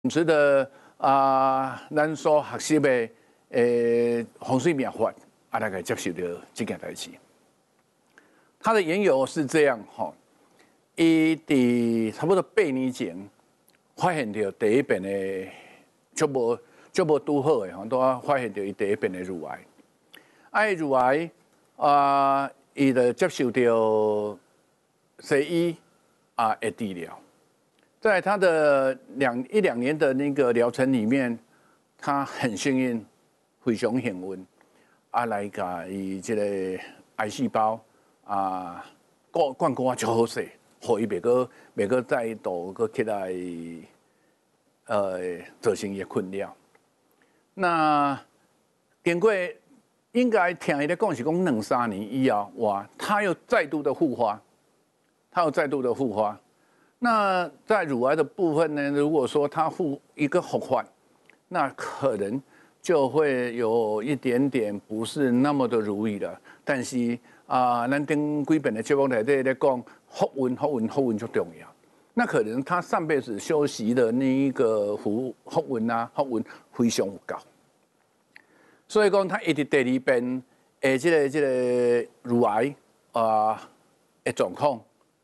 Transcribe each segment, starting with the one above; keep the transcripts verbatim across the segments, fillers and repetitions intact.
持的啊，咱所学习的诶风水命法，啊，大概接受到这件代志。它的缘由是这样哈，伊伫差不多八年前发现到第一遍的就无就无拄好的，吼，都发现到伊第一遍的乳癌。啊，乳癌啊，伊就接受到西医啊的治疗。在他的两一两年的那个疗程里面，他很幸运，非常幸运，啊来甲伊这个癌细胞啊，灌灌溉就好势，互伊袂个袂个再度个起来，呃，造成伊的困扰。那经过应该听伊咧讲是讲两三年以后，哇，他又再度的复发，他又再度的复发。那在乳癌的部分呢，如果说它复一个复发，那可能就会有一点点不是那么的如意了。但是啊，咱顶几遍的节目内底咧讲，福运、福运、福运就重要。那可能他上辈子修习的那一个福福运啊，福运非常有够，所以讲他一直第二遍诶，这个这个乳癌啊的状况。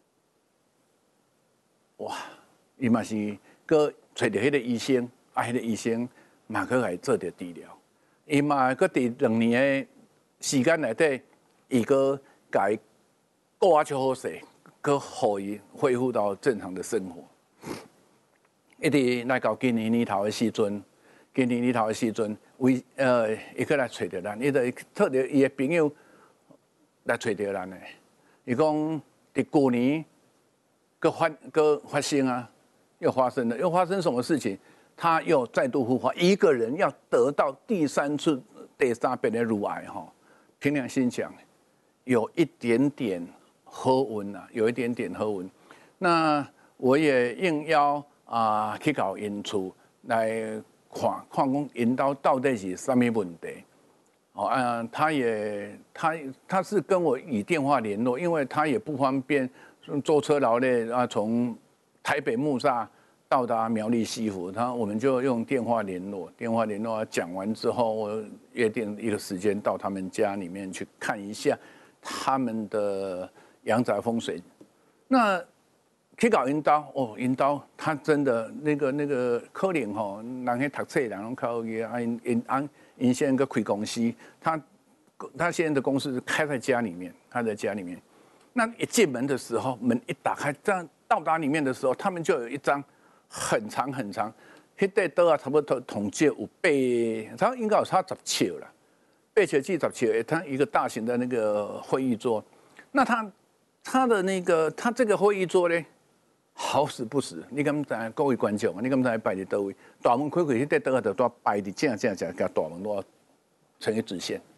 哇，伊嘛是搁找着迄个医生，啊，迄个医生嘛搁来做着治疗，伊嘛搁伫两年的时间内底，伊搁甲伊顾啊就好势，搁互伊恢复到正常的生活。一直来到今年年头的时阵，今年年头的时阵，为呃，伊搁来找着咱，伊就特着伊的朋友来找着咱的，伊讲伫旧年。个发个发生啊，又发生了，又发生什么事情？他又再度复发。一个人要得到第三次、第三遍的乳癌，哈，凭良心讲，有一点点好运啊，有一点点好运。那我也应邀啊去到因厝来看，看讲因到到底是什么问题。哦啊，他也他他是跟我以电话联络，因为他也不方便。坐车劳累啊，从台北木栅到达苗栗西湖，然后我们就用电话联络。电话联络讲完之后，我约定一个时间到他们家里面去看一下他们的阳宅风水。那去搞引导哦，引导他真的那个那个可能吼，人去读册人拢靠伊啊，因因安因现在个开公司，他他现在的公司是开在家里面，他在家里面。那一进门的时候，门一打开，这样到达里面的时候，他们就有一张很长很长，迄块桌啊，差不多统计有八，它应该有差十尺了，八尺至十尺，它一个大型的那个会议桌。那它它的那个它这个会议桌呢，好死不死，你敢知各位观众，你敢知摆伫倒位？大门开开，迄块桌啊，就都摆伫正正正，甲大门都成一直线。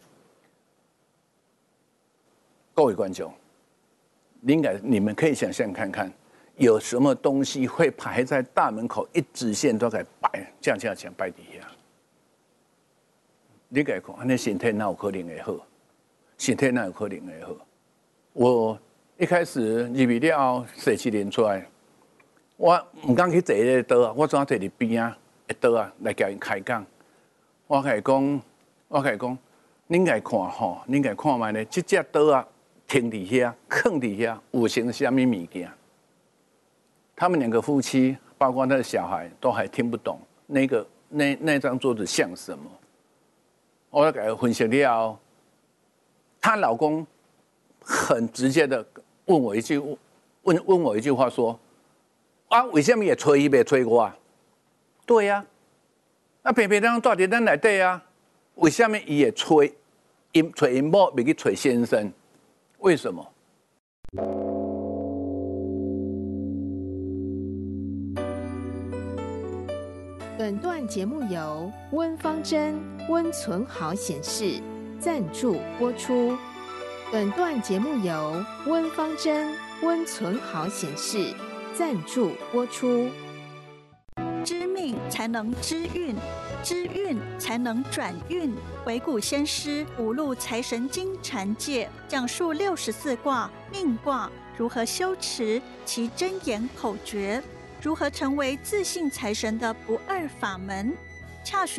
各位观众。应该你们可以想象看看，有什么东西会排在大门口一直线都给摆，这样这样这样摆底下。你该看，那身体哪有可能会好？身体哪有可能会好？我一开始入去了，设计连出来，我唔敢去坐迄个桌啊，我怎坐伫边啊？一桌啊，来叫因开讲。我甲伊讲，我甲伊讲，恁该看吼，恁该看卖咧，这只桌啊。停底下，坑底下，五行虾米物件？他们两个夫妻，包括他的小孩，都还听不懂那个那那张桌子像什么。我要给他分析了，她老公很直接的问我一句，问问我一句话说：啊，为什么也吹伊袂吹我啊？对呀、啊，啊偏偏当住伫咱内底啊，为什么伊也吹？因吹因某，袂去吹先生？为什么？ 本段节目由温方珍温存好显示赞助播出。本段节目由温方珍温存好显示赞助播出。 知命才能知运，知运才能转运。回古先师五路财神经禅界讲述六十四卦命卦如何修持其真言口诀， 如何成为自信财神的不二法门？洽询